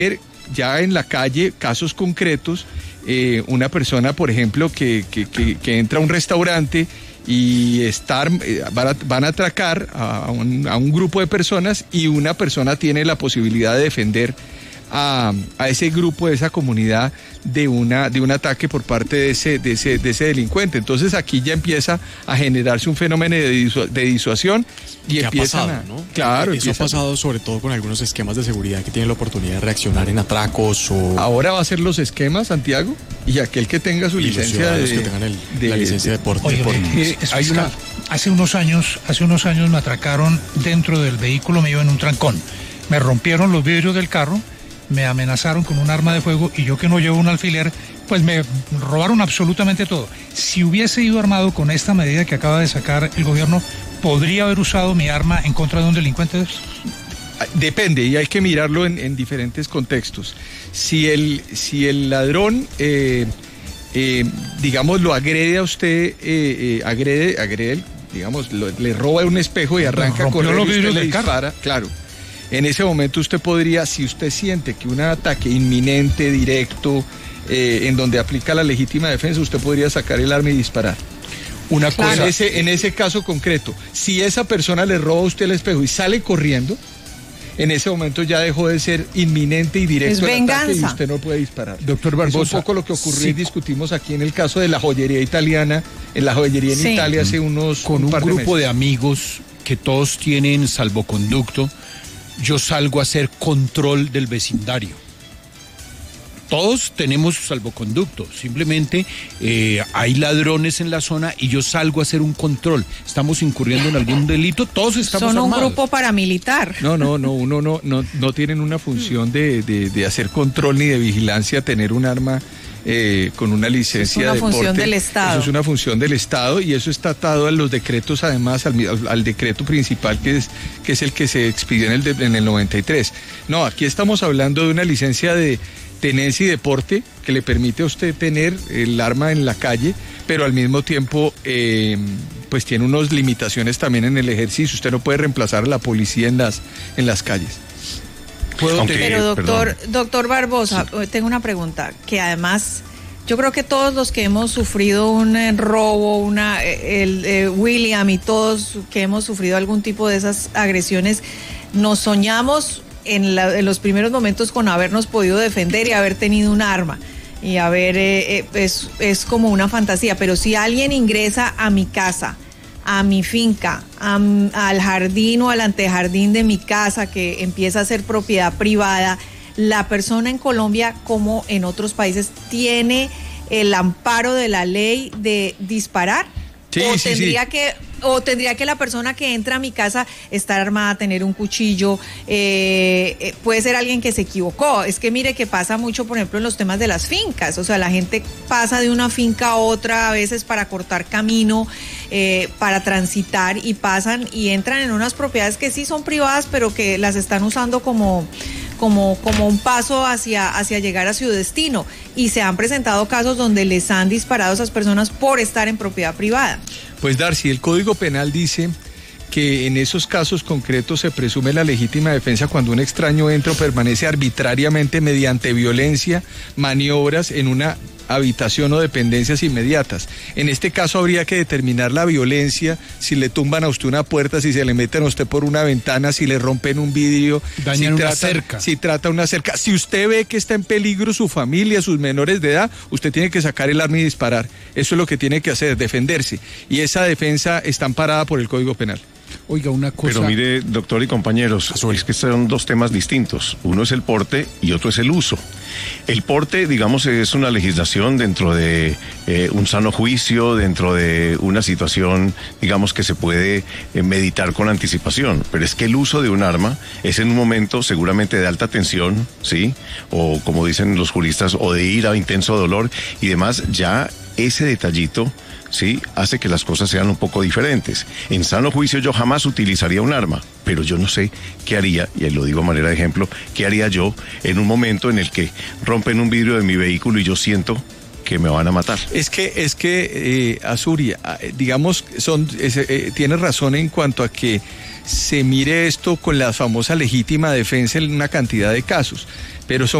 ya en la calle casos concretos, una persona, por ejemplo, que entra a un restaurante y van a atracar a un grupo de personas y una persona tiene la posibilidad de defender a ese grupo, de esa comunidad, de un ataque por parte de ese delincuente. Entonces aquí ya empieza a generarse un fenómeno de disuasión y empiezan ha pasado, ¿no? Claro. Eso ha pasado sobre todo con algunos esquemas de seguridad que tienen la oportunidad de reaccionar en atracos o... Ahora va a ser los esquemas, Santiago, y aquel que tenga su licencia que tengan la licencia de porte. Oye, hace unos años me atracaron dentro del vehículo mío en un trancón. Me rompieron los vidrios del carro, me amenazaron con un arma de fuego y yo, que no llevo un alfiler, pues me robaron absolutamente todo. Si hubiese ido armado con esta medida que acaba de sacar el gobierno, ¿podría haber usado mi arma en contra de un delincuente? Depende, y hay que mirarlo en diferentes contextos. Si el ladrón, digamos, lo agrede a usted, digamos, le roba un espejo y arranca a correr y usted le dispara, claro. En ese momento usted podría, si usted siente que un ataque inminente, directo, en donde aplica la legítima defensa, usted podría sacar el arma y disparar. Una cosa, en ese caso concreto, si esa persona le roba a usted el espejo y sale corriendo, en ese momento ya dejó de ser inminente y directo el ataque y usted no puede disparar. Doctor Barbosa, es un poco lo que ocurrió y discutimos aquí en el caso de la joyería italiana, en la joyería en Italia hace con un grupo de amigos que todos tienen salvoconducto. Yo salgo a hacer control del vecindario. Todos tenemos salvoconducto, simplemente hay ladrones en la zona y yo salgo a hacer un control. Estamos incurriendo en algún delito, todos estamos armados. Son un grupo paramilitar. Uno no tienen una función de hacer control ni de vigilancia, tener un arma con una licencia de porte. Es una función del Estado. Eso es una función del Estado y eso está atado a los decretos, además al decreto principal que es el que se expidió en el 93. No, aquí estamos hablando de una licencia de tenencia y deporte que le permite a usted tener el arma en la calle, pero al mismo tiempo pues tiene unas limitaciones también en el ejercicio. Usted no puede reemplazar a la policía en las calles. Pero doctor Barbosa, tengo una pregunta, que además yo creo que todos los que hemos sufrido un robo, William y todos que hemos sufrido algún tipo de esas agresiones, nos soñamos en los primeros momentos con habernos podido defender y haber tenido un arma y es como una fantasía. Pero si alguien ingresa a mi casa, a mi finca, al jardín o al antejardín de mi casa, que empieza a ser propiedad privada, la persona en Colombia, como en otros países, tiene el amparo de la ley de disparar. ¿O tendría que la persona que entra a mi casa estar armada, tener un cuchillo? Puede ser alguien que se equivocó. Es que mire que pasa mucho, por ejemplo, en los temas de las fincas. O sea, la gente pasa de una finca a otra a veces para cortar camino, para transitar, y pasan y entran en unas propiedades que sí son privadas, pero que las están usando como un paso hacia llegar a su destino. Y se han presentado casos donde les han disparado a esas personas por estar en propiedad privada. Pues Darcy, el Código Penal dice que en esos casos concretos se presume la legítima defensa cuando un extraño entra o permanece arbitrariamente mediante violencia, maniobras en una habitación o dependencias inmediatas. En este caso habría que determinar la violencia, si le tumban a usted una puerta, si se le meten a usted por una ventana, si le rompen un vidrio, dañan una cerca. Si trata una cerca. Si usted ve que está en peligro su familia, sus menores de edad, usted tiene que sacar el arma y disparar. Eso es lo que tiene que hacer, defenderse. Y esa defensa está amparada por el Código Penal. Oiga, una cosa... Pero mire, doctor y compañeros, es que son dos temas distintos. Uno es el porte y otro es el uso. El porte, digamos, es una legislación dentro de un sano juicio, dentro de una situación, digamos, que se puede meditar con anticipación. Pero es que el uso de un arma es en un momento seguramente de alta tensión, ¿sí? O como dicen los juristas, o de ira, intenso dolor y demás. Ya ese detallito, sí, hace que las cosas sean un poco diferentes. En sano juicio yo jamás utilizaría un arma, pero yo no sé qué haría, y lo digo a manera de ejemplo, qué haría yo en un momento en el que rompen un vidrio de mi vehículo y yo siento que me van a matar. Es que Azuri, digamos, tiene razón en cuanto a que se mire esto con la famosa legítima defensa en una cantidad de casos. Pero son